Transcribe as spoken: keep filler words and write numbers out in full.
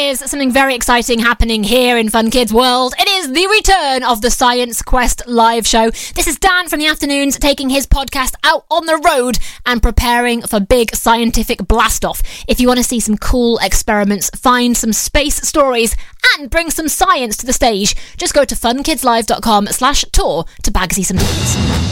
is something very exciting happening here in Fun Kids World. It is the return of the Science Quest live show. This is Dan from the afternoons taking his podcast out on the road and preparing for big scientific blast-off. If you want to see some cool experiments, find some space stories and bring some science to the stage, just go to funkidslive.com slash tour to Bagsy some tickets.